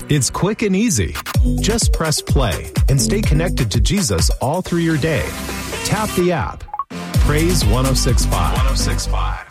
It's quick and easy. Just press play and stay connected to Jesus all through your day. Tap the app. Praise 106.5. 106.5.